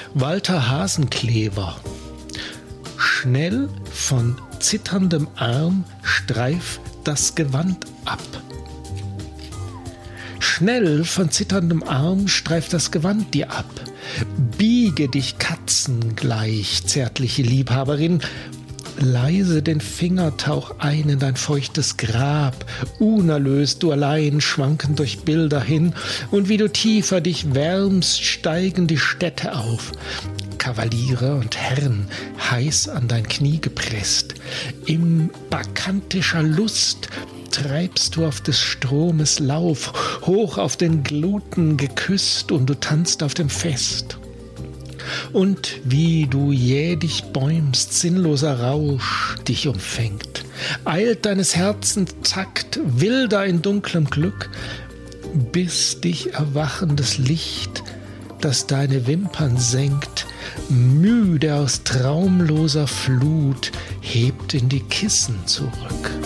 Walter Hasenclever. Schnell von zitterndem Arm streif das Gewand ab. Schnell von zitterndem Arm streif das Gewand dir ab. Biege dich katzengleich, zärtliche Liebhaberin. Leise den Finger tauch ein in dein feuchtes Grab, unerlöst du allein schwankend durch Bilder hin, und wie du tiefer dich wärmst, steigen die Städte auf. Kavaliere und Herren, heiß an dein Knie gepresst, in bacchantischer Lust treibst du auf des Stromes Lauf, hoch auf den Gluten geküsst, und du tanzt auf dem Fest. Und wie du jäh dich bäumst, sinnloser Rausch dich umfängt, eilt deines Herzens Takt, wilder in dunklem Glück, bis dich erwachendes Licht, das deine Wimpern senkt, müde aus traumloser Flut, hebt in die Kissen zurück.